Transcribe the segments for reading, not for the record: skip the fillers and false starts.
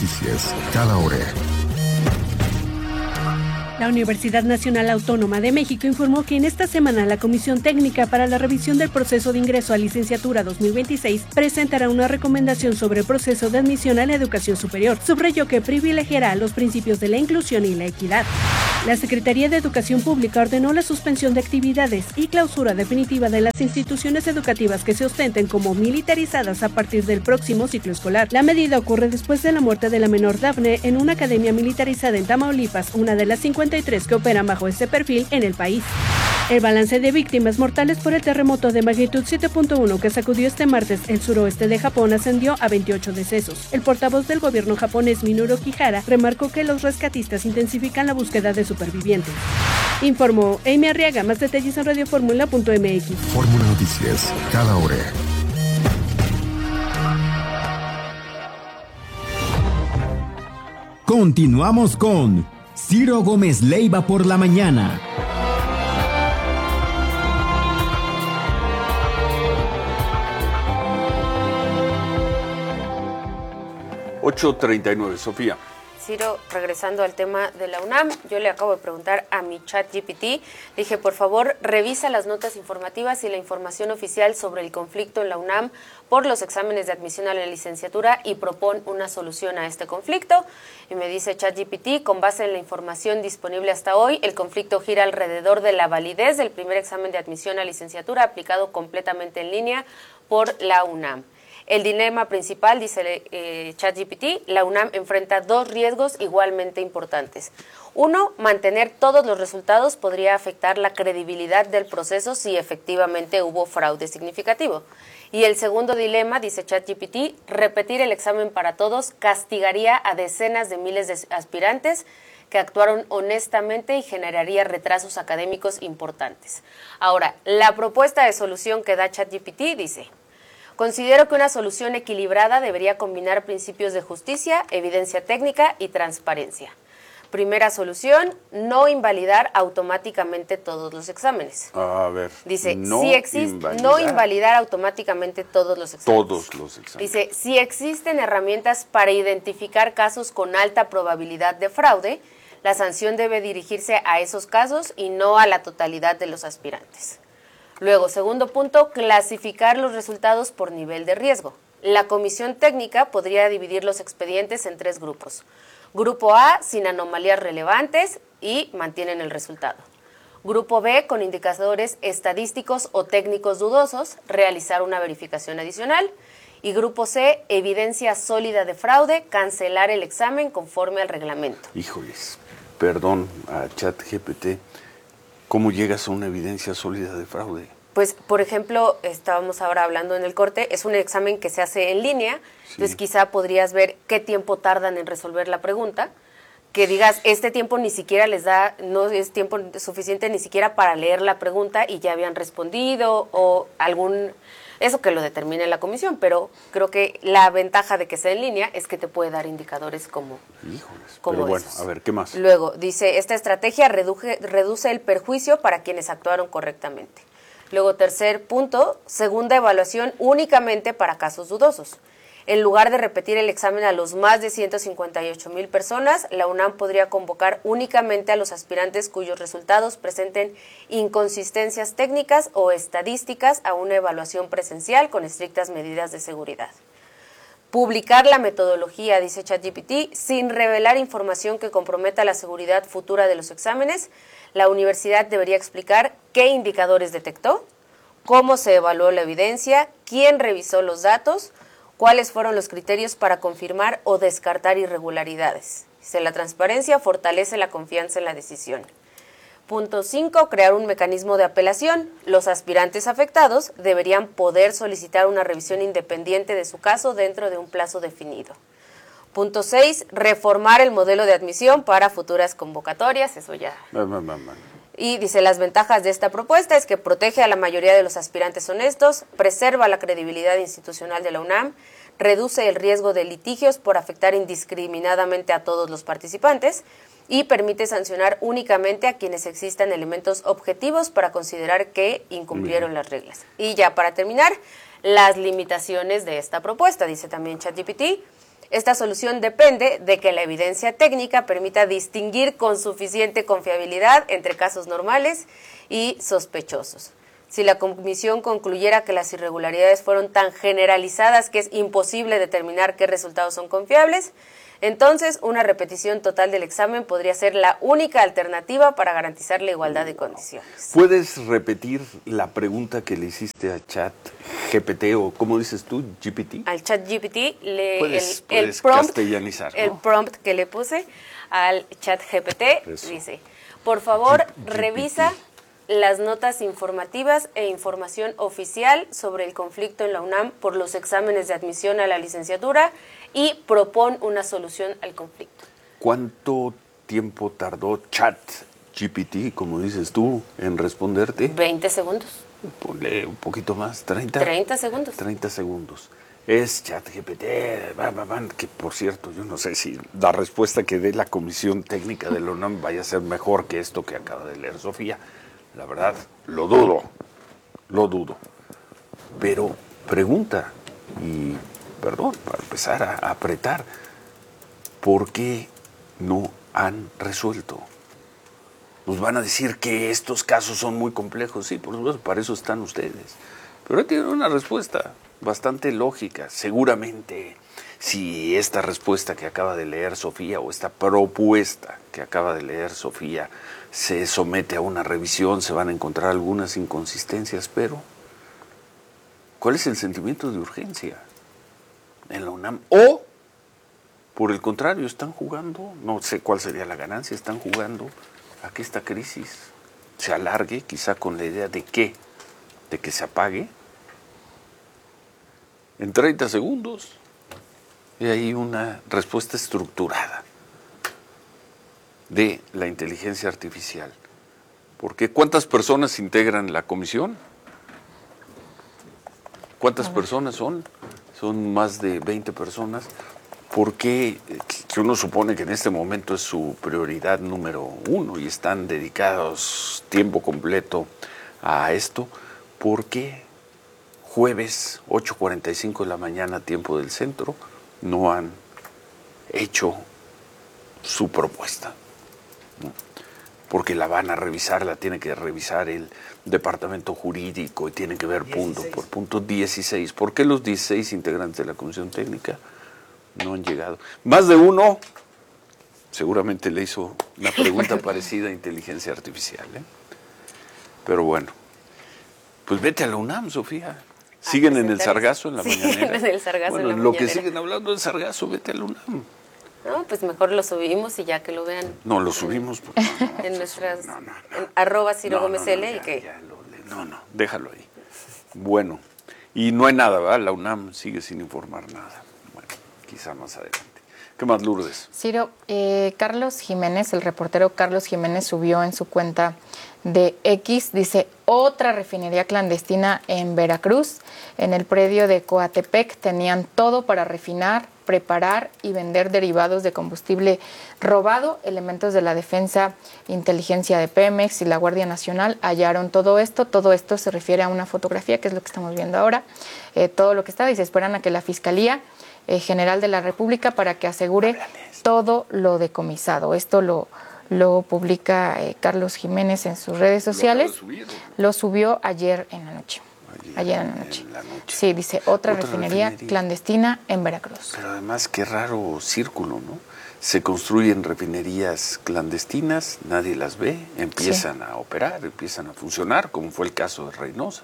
Noticias, cada hora. La Universidad Nacional Autónoma de México informó que en esta semana la Comisión Técnica para la Revisión del Proceso de Ingreso a Licenciatura 2026 presentará una recomendación sobre el proceso de admisión a la educación superior. Subrayó que privilegiará los principios de la inclusión y la equidad. La Secretaría de Educación Pública ordenó la suspensión de actividades y clausura definitiva de las instituciones educativas que se ostenten como militarizadas a partir del próximo ciclo escolar. La medida ocurre después de la muerte de la menor Dafne en una academia militarizada en Tamaulipas, una de las 53 que operan bajo este perfil en el país. El balance de víctimas mortales por el terremoto de magnitud 7.1 que sacudió este martes el suroeste de Japón ascendió a 28 decesos. El portavoz del gobierno japonés, Minoru Kihara, remarcó que los rescatistas intensifican la búsqueda de supervivientes. Informó Amy Arriaga. Más detalles en radioformula.mx. Fórmula Noticias, cada hora. Continuamos con Ciro Gómez Leiva por la mañana. $8.39, Sofía. Ciro, regresando al tema de la UNAM, yo le acabo de preguntar a mi ChatGPT, dije, por favor, revisa las notas informativas y la información oficial sobre el conflicto en la UNAM por los exámenes de admisión a la licenciatura y propon una solución a este conflicto. Y me dice ChatGPT, con base en la información disponible hasta hoy, el conflicto gira alrededor de la validez del primer examen de admisión a licenciatura aplicado completamente en línea por la UNAM. El dilema principal, dice ChatGPT, la UNAM enfrenta dos riesgos igualmente importantes. Uno, mantener todos los resultados podría afectar la credibilidad del proceso si efectivamente hubo fraude significativo. Y el segundo dilema, dice ChatGPT, repetir el examen para todos castigaría a decenas de miles de aspirantes que actuaron honestamente y generaría retrasos académicos importantes. Ahora, la propuesta de solución que da ChatGPT dice: considero que una solución equilibrada debería combinar principios de justicia, evidencia técnica y transparencia. Primera solución, no invalidar automáticamente todos los exámenes. A ver, dice, no invalidar automáticamente todos los exámenes. Todos los exámenes. Dice, si existen herramientas para identificar casos con alta probabilidad de fraude, la sanción debe dirigirse a esos casos y no a la totalidad de los aspirantes. Luego, segundo punto, clasificar los resultados por nivel de riesgo. La comisión técnica podría dividir los expedientes en tres grupos. Grupo A, sin anomalías relevantes y mantienen el resultado. Grupo B, con indicadores estadísticos o técnicos dudosos, realizar una verificación adicional. Y grupo C, evidencia sólida de fraude, cancelar el examen conforme al reglamento. Híjoles, perdón a ChatGPT. ¿Cómo llegas a una evidencia sólida de fraude? Pues, por ejemplo, estábamos ahora hablando en el corte, es un examen que se hace en línea, sí. Entonces quizá podrías ver qué tiempo tardan en resolver la pregunta, que digas, este tiempo ni siquiera les da, no es tiempo suficiente ni siquiera para leer la pregunta y ya habían respondido o eso que lo determine la comisión, pero creo que la ventaja de que sea en línea es que te puede dar indicadores como pero bueno, esos. A ver, ¿qué más? Luego, dice, esta estrategia reduce el perjuicio para quienes actuaron correctamente. Luego, tercer punto, segunda evaluación únicamente para casos dudosos. En lugar de repetir el examen a los más de 158,000 personas, la UNAM podría convocar únicamente a los aspirantes cuyos resultados presenten inconsistencias técnicas o estadísticas a una evaluación presencial con estrictas medidas de seguridad. Publicar la metodología, dice ChatGPT, sin revelar información que comprometa la seguridad futura de los exámenes. La universidad debería explicar qué indicadores detectó, cómo se evaluó la evidencia, quién revisó los datos, cuáles fueron los criterios para confirmar o descartar irregularidades. Dice, la transparencia fortalece la confianza en la decisión. Punto 5, crear un mecanismo de apelación. Los aspirantes afectados deberían poder solicitar una revisión independiente de su caso dentro de un plazo definido. Punto 6, reformar el modelo de admisión para futuras convocatorias. Eso ya. Y dice, las ventajas de esta propuesta es que protege a la mayoría de los aspirantes honestos, preserva la credibilidad institucional de la UNAM, reduce el riesgo de litigios por afectar indiscriminadamente a todos los participantes y permite sancionar únicamente a quienes existan elementos objetivos para considerar que incumplieron las reglas. Y ya para terminar, las limitaciones de esta propuesta, dice también ChatGPT. Esta solución depende de que la evidencia técnica permita distinguir con suficiente confiabilidad entre casos normales y sospechosos. Si la comisión concluyera que las irregularidades fueron tan generalizadas que es imposible determinar qué resultados son confiables, entonces una repetición total del examen podría ser la única alternativa para garantizar la igualdad de condiciones. ¿Puedes repetir la pregunta que le hiciste a ChatGPT o cómo dices tú, GPT? Al ChatGPT, Puedes castellanizar, ¿no? El prompt que le puse al ChatGPT dice, por favor, revisa las notas informativas e información oficial sobre el conflicto en la UNAM por los exámenes de admisión a la licenciatura y propon una solución al conflicto. ¿Cuánto tiempo tardó ChatGPT, como dices tú, en responderte? 20 segundos. Ponle un poquito más, 30. 30 segundos. 30 segundos. Es ChatGPT, que por cierto, yo no sé si la respuesta que dé la Comisión Técnica de la UNAM vaya a ser mejor que esto que acaba de leer Sofía. La verdad, lo dudo. Pero pregunta, y perdón, para empezar a apretar, ¿por qué no han resuelto? Nos van a decir que estos casos son muy complejos. Sí, por supuesto, para eso están ustedes. Pero tienen una respuesta bastante lógica. Seguramente, si esta respuesta que acaba de leer Sofía o esta propuesta que acaba de leer Sofía se somete a una revisión, se van a encontrar algunas inconsistencias, pero ¿cuál es el sentimiento de urgencia en la UNAM? O, por el contrario, están jugando, no sé cuál sería la ganancia, están jugando a que esta crisis se alargue, quizá con la idea de que se apague en 30 segundos. Y hay una respuesta estructurada de la inteligencia artificial. Porque ¿cuántas personas integran la comisión? ¿Cuántas personas son? Son más de 20 personas. ¿Por qué? Que uno supone que en este momento es su prioridad número 1 y están dedicados tiempo completo a esto. ¿Por qué jueves 8:45 de la mañana, tiempo del centro, no han hecho su propuesta? ¿No? Porque la van a revisar, la tiene que revisar el departamento jurídico y tiene que ver punto por punto. 16. ¿Por qué los 16 integrantes de la comisión técnica no han llegado? Más de uno seguramente le hizo una pregunta parecida a inteligencia artificial, ¿eh? Pero bueno, pues vete a la UNAM, Sofía. Siguen en el Sargazo en la mañanera. En el Sargazo bueno, en la lo mañanera. que siguen hablando del Sargazo, vete a la UNAM. No, pues mejor lo subimos y ya que lo vean. No, lo subimos. Porque En nuestras, no. en arroba Ciro Gómez L. ya, ¿Y qué? No, déjalo ahí. Bueno, y no hay nada, ¿verdad? La UNAM sigue sin informar nada. Bueno, quizá más adelante. ¿Qué más, Lourdes? Ciro, Carlos Jiménez, el reportero Carlos Jiménez subió en su cuenta de X, dice, otra refinería clandestina en Veracruz. En el predio de Coatepec tenían todo para refinar, preparar y vender derivados de combustible robado. Elementos de la Defensa, Inteligencia de Pemex y la Guardia Nacional hallaron todo esto. Todo esto se refiere a una fotografía, que es lo que estamos viendo ahora. Todo lo que está, y se esperan a que la Fiscalía General de la República para que asegure todo lo decomisado. Esto lo publica Carlos Jiménez en sus redes sociales. Lo subió ayer en la noche. Ayer en la noche. Sí, dice, otra refinería clandestina en Veracruz. Pero además, qué raro círculo, ¿no? Se construyen refinerías clandestinas, nadie las ve, empiezan a operar, empiezan a funcionar, como fue el caso de Reynosa.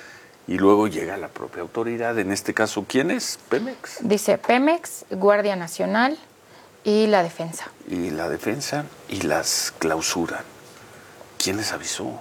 Y luego llega la propia autoridad, en este caso, ¿quién es? ¿Pemex? Dice Pemex, Guardia Nacional y la Defensa. Y la Defensa, y las clausuran. ¿Quién les avisó?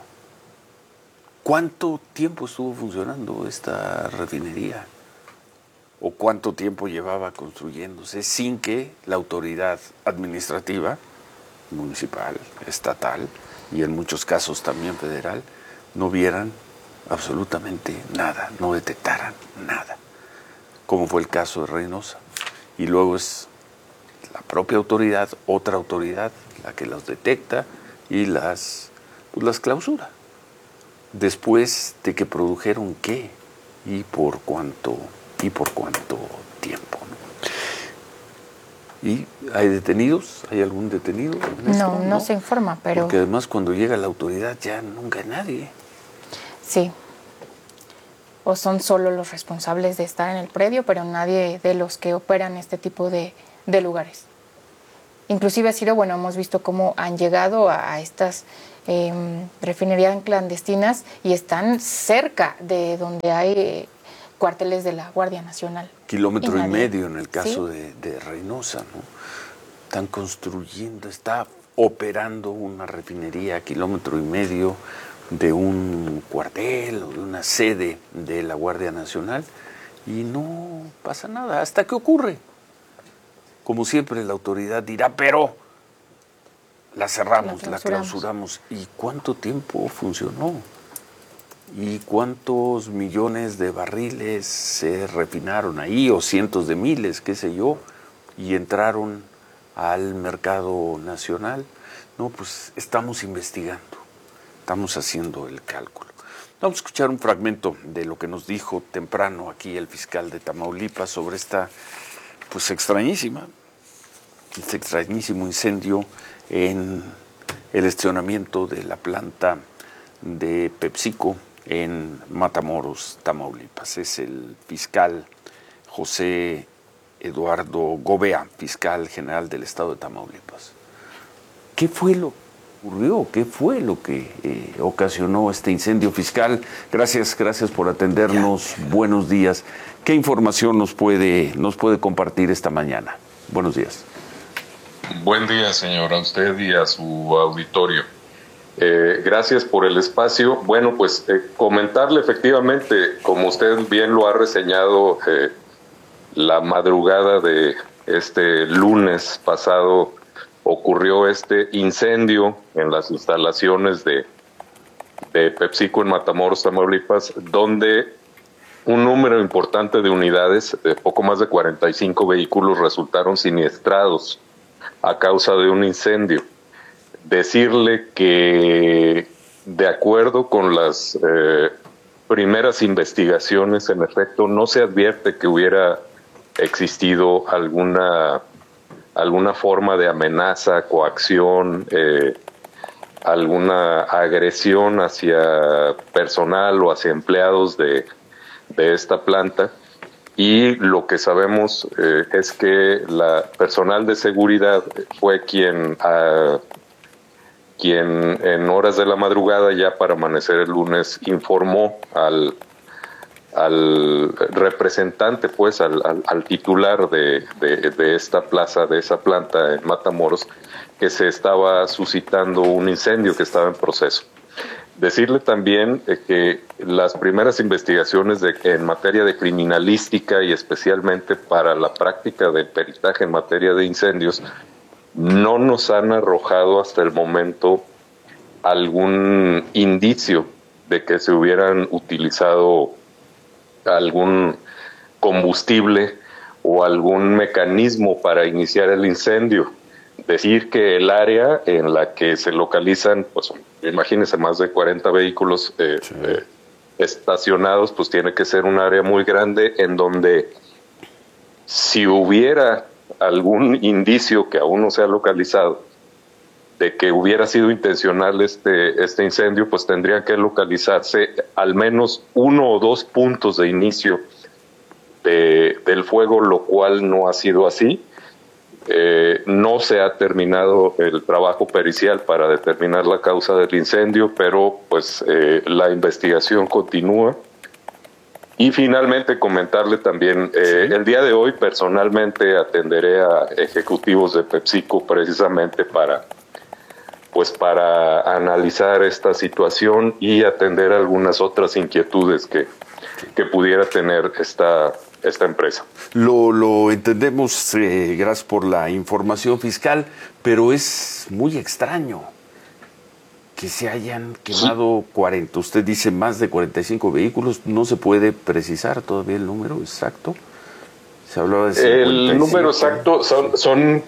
¿Cuánto tiempo estuvo funcionando esta refinería? ¿O cuánto tiempo llevaba construyéndose sin que la autoridad administrativa, municipal, estatal, y en muchos casos también federal, no vieran absolutamente nada, no detectaran nada, como fue el caso de Reynosa? Y luego es la propia autoridad, otra autoridad, la que los detecta y las clausura. Después de que produjeron qué y por cuánto tiempo, ¿no? ¿Y hay detenidos? ¿Hay algún detenido en esto? No se informa, pero... Porque además cuando llega la autoridad ya nunca hay nadie. Sí. O son solo los responsables de estar en el predio, pero nadie de los que operan este tipo de lugares. Inclusive, Ciro, bueno, hemos visto cómo han llegado a estas refinerías clandestinas y están cerca de donde hay cuarteles de la Guardia Nacional. Kilómetro y medio en el caso de Reynosa, ¿no? Están construyendo, está operando una refinería a kilómetro y medio de un cuartel o de una sede de la Guardia Nacional y no pasa nada hasta que ocurre. Como siempre la autoridad dirá, pero la cerramos, la clausuramos. ¿Y cuánto tiempo funcionó? ¿Y cuántos millones de barriles se refinaron ahí, o cientos de miles, qué sé yo, y entraron al mercado nacional? No, pues estamos investigando, estamos haciendo el cálculo. Vamos a escuchar un fragmento de lo que nos dijo temprano aquí el fiscal de Tamaulipas sobre esta, pues extrañísimo incendio en el estacionamiento de la planta de PepsiCo en Matamoros, Tamaulipas. Es el fiscal José Eduardo Gobea, fiscal general del estado de Tamaulipas. ¿Qué fue lo que ocurrió? ¿Qué fue lo que ocasionó este incendio? Fiscal, gracias por atendernos. Buenos días. ¿Qué información nos puede compartir esta mañana? Buenos días. Buen día, señor, a usted y a su auditorio. Gracias por el espacio. Bueno, pues comentarle efectivamente, como usted bien lo ha reseñado, la madrugada de este lunes pasado ocurrió este incendio en las instalaciones de PepsiCo en Matamoros, Tamaulipas, donde un número importante de unidades, poco más de 45 vehículos, resultaron siniestrados a causa de un incendio. Decirle que, de acuerdo con las primeras investigaciones, en efecto, no se advierte que hubiera existido alguna forma de amenaza, coacción, alguna agresión hacia personal o hacia empleados de esta planta. Y lo que sabemos es que la personal de seguridad fue quien en horas de la madrugada, ya para amanecer el lunes, informó al representante, pues al titular de esta plaza, de esa planta en Matamoros, que se estaba suscitando un incendio que estaba en proceso. Decirle también que las primeras investigaciones en materia de criminalística y especialmente para la práctica del peritaje en materia de incendios no nos han arrojado hasta el momento algún indicio de que se hubieran utilizado algún combustible o algún mecanismo para iniciar el incendio. Decir que el área en la que se localizan, pues imagínense, más de 40 vehículos estacionados, pues tiene que ser un área muy grande en donde si hubiera algún indicio que aún no se ha localizado de que hubiera sido intencional este incendio, pues tendrían que localizarse al menos 1 o 2 puntos de inicio del fuego, lo cual no ha sido así. No se ha terminado el trabajo pericial para determinar la causa del incendio, pero pues la investigación continúa. Y finalmente comentarle también, el día de hoy personalmente atenderé a ejecutivos de PepsiCo precisamente para analizar esta situación y atender algunas otras inquietudes que pudiera tener esta empresa. Lo entendemos, gracias por la información, fiscal, pero es muy extraño que se hayan quemado 40, usted dice más de 45 vehículos, no se puede precisar todavía el número exacto. Se hablaba de 57. El número exacto son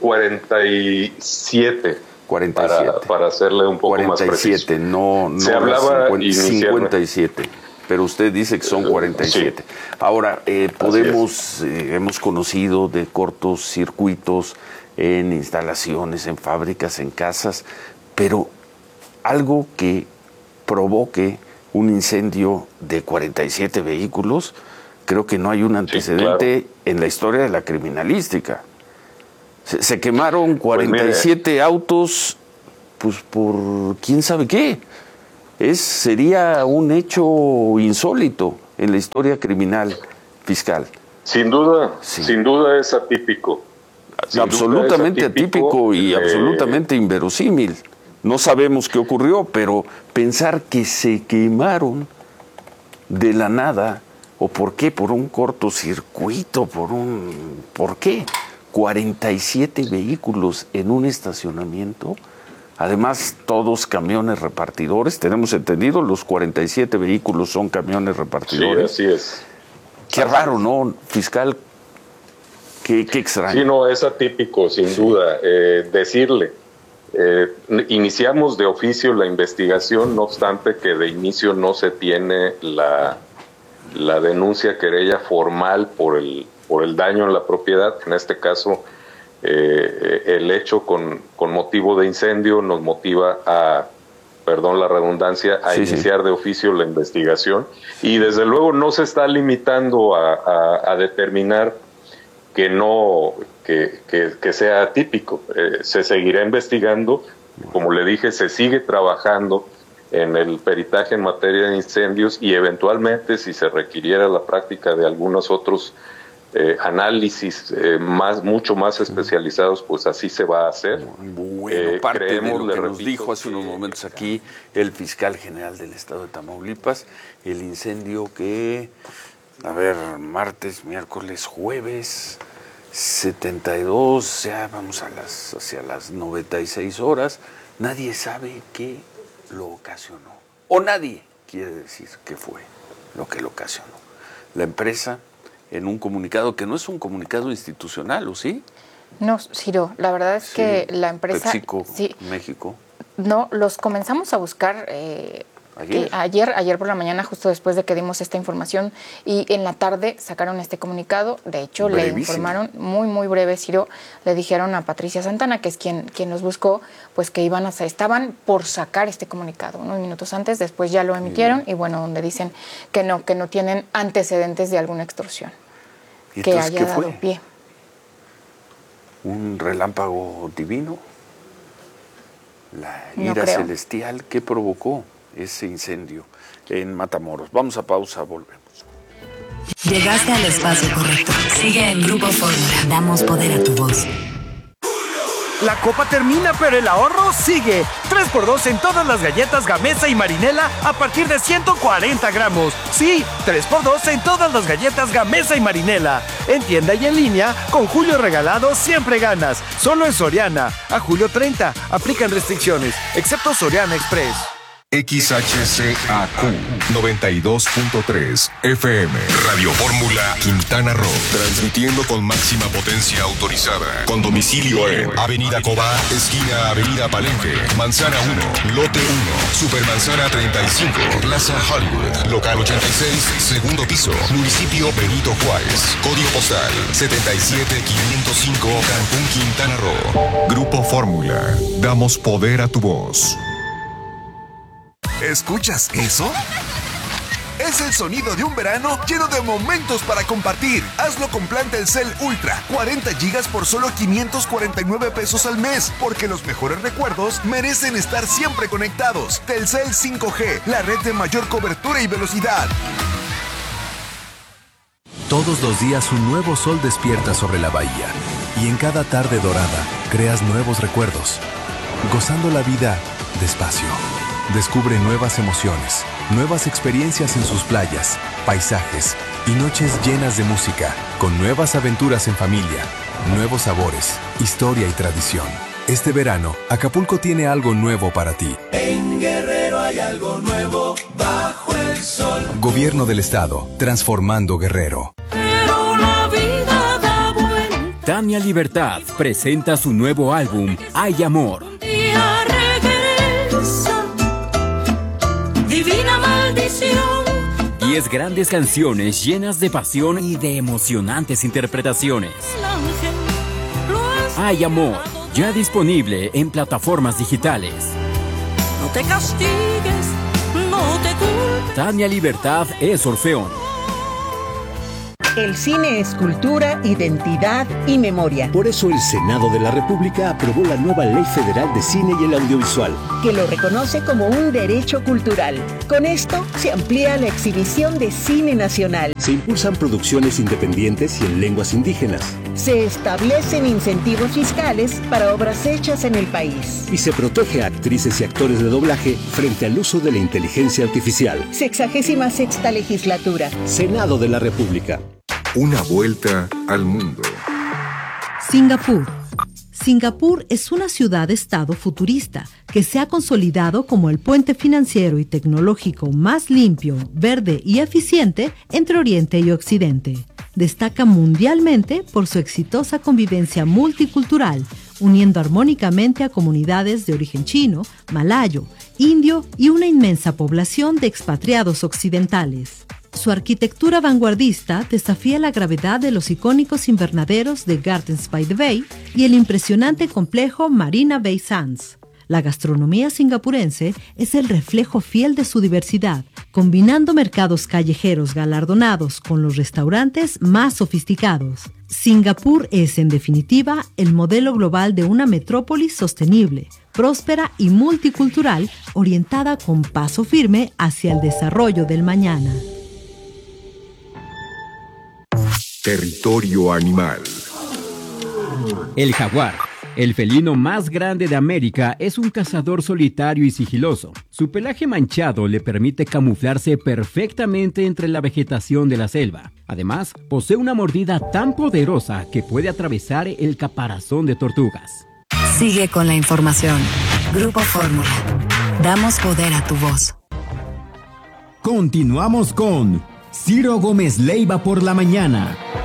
47. 47. Para hacerle un poco 47, más preciso. No se hablaba 57. pero usted dice que son 47. Sí. Ahora, hemos conocido de cortocircuitos en instalaciones, en fábricas, en casas, pero algo que provoque un incendio de 47 vehículos, creo que no hay un antecedente en la historia de la criminalística. Se quemaron 47 autos, pues por quién sabe qué. Sería un hecho insólito en la historia criminal fiscal. Sin duda es atípico. Absolutamente atípico y absolutamente inverosímil. No sabemos qué ocurrió, pero pensar que se quemaron de la nada, ¿o por qué? Por un cortocircuito, ¿por qué? 47 vehículos en un estacionamiento, además todos camiones repartidores, tenemos entendido, los 47 vehículos son camiones repartidores. Sí, así es. Qué raro, ¿no, fiscal? Qué extraño. Sí, no, es atípico, sin duda. Decirle, iniciamos de oficio la investigación, no obstante que de inicio no se tiene la denuncia querella formal por el daño en la propiedad. En este caso, el hecho con motivo de incendio nos motiva a, perdón la redundancia, a iniciar de oficio la investigación, y desde luego no se está limitando a determinar que sea atípico. Se seguirá investigando, como le dije, se sigue trabajando en el peritaje en materia de incendios, y eventualmente, si se requiriera la práctica de algunos otros análisis mucho más especializados, pues así se va a hacer. Bueno, parte de lo que nos dijo hace unos momentos aquí el fiscal general del estado de Tamaulipas, el incendio que, martes, miércoles, jueves, 72, ya vamos hacia las 96 horas, nadie sabe qué lo ocasionó, o nadie quiere decir qué fue lo que lo ocasionó. La empresa, en un comunicado que no es un comunicado institucional, ¿o sí? No, Ciro, la verdad es que la empresa... PepsiCo, México. No, los comenzamos a buscar ayer por la mañana, justo después de que dimos esta información, y en la tarde sacaron este comunicado. De hecho, brevísimo. Le informaron muy breve, Ciro, le dijeron a Patricia Santana, que es quien los buscó, pues que estaban por sacar este comunicado unos minutos antes, después ya lo emitieron, y bueno, donde dicen que no tienen antecedentes de alguna extorsión que haya dado pie. ¿Un relámpago divino? ¿La ira celestial que provocó ese incendio en Matamoros? Vamos a pausa, volvemos. Llegaste al espacio correcto. Sigue en Grupo Fórmula. Damos poder a tu voz. La copa termina, pero el ahorro sigue. 3x2 en todas las galletas Gamesa y Marinela a partir de 140 gramos. Sí, 3x2 en todas las galletas Gamesa y Marinela. En tienda y en línea, con Julio Regalado siempre ganas. Solo en Soriana. A julio 30. Aplican restricciones, excepto Soriana Express. XHCAQ 92.3 FM Radio Fórmula Quintana Roo, transmitiendo con máxima potencia autorizada, con domicilio en Avenida Cobá, esquina Avenida Palenque, Manzana 1, Lote 1, Supermanzana 35, Plaza Hollywood, local 86, segundo piso, municipio Benito Juárez, código postal 77505, Cancún, Quintana Roo. Grupo Fórmula, damos poder a tu voz. ¿Escuchas eso? Es el sonido de un verano lleno de momentos para compartir. Hazlo con plan Telcel Ultra, 40 gigas por solo 549 pesos al mes, porque los mejores recuerdos merecen estar siempre conectados. Telcel 5G, la red de mayor cobertura y velocidad. Todos los días un nuevo sol despierta sobre la bahía, y en cada tarde dorada creas nuevos recuerdos, gozando la vida despacio. Descubre nuevas emociones, nuevas experiencias en sus playas, paisajes y noches llenas de música, con nuevas aventuras en familia, nuevos sabores, historia y tradición. Este verano, Acapulco tiene algo nuevo para ti. En Guerrero hay algo nuevo bajo el sol. Gobierno del Estado, transformando Guerrero. Pero la vida da vuelta. Tania Libertad presenta su nuevo álbum, Hay Amor. Divina maldición. 10 grandes canciones llenas de pasión y de emocionantes interpretaciones. Hay amor, ya disponible en plataformas digitales. No te castigues, no te culpes. Tania Libertad es Orfeón. El cine es cultura, identidad y memoria. Por eso el Senado de la República aprobó la nueva Ley Federal de Cine y el Audiovisual, que lo reconoce como un derecho cultural. Con esto se amplía la exhibición de cine nacional. Se impulsan producciones independientes y en lenguas indígenas. Se establecen incentivos fiscales para obras hechas en el país. Y se protege a actrices y actores de doblaje frente al uso de la inteligencia artificial. 66ª legislatura. Senado de la República. Una vuelta al mundo. Singapur. Singapur es una ciudad-estado futurista que se ha consolidado como el puente financiero y tecnológico más limpio, verde y eficiente entre Oriente y Occidente. Destaca mundialmente por su exitosa convivencia multicultural, uniendo armónicamente a comunidades de origen chino, malayo, indio y una inmensa población de expatriados occidentales. Su arquitectura vanguardista desafía la gravedad de los icónicos invernaderos de Gardens by the Bay y el impresionante complejo Marina Bay Sands. La gastronomía singapurense es el reflejo fiel de su diversidad, combinando mercados callejeros galardonados con los restaurantes más sofisticados. Singapur es, en definitiva, el modelo global de una metrópolis sostenible, próspera y multicultural, orientada con paso firme hacia el desarrollo del mañana. Territorio animal. El jaguar, el felino más grande de América, es un cazador solitario y sigiloso. Su pelaje manchado le permite camuflarse perfectamente entre la vegetación de la selva. Además, posee una mordida tan poderosa que puede atravesar el caparazón de tortugas. Sigue con la información. Grupo Fórmula. Damos poder a tu voz. Continuamos con Ciro Gómez Leiva por la mañana.